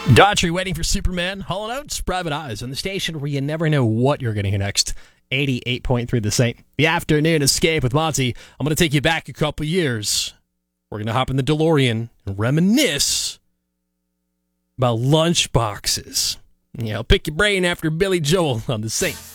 Daughtry waiting for Superman, Hall & Oates, Private Eyes, on the station where you never know what you're going to hear next. 88.3 The Saint. The Afternoon Escape with Monty. I'm going to take you back a couple years. We're going to hop in the DeLorean and reminisce about lunch boxes. Pick your brain after Billy Joel on the Saint.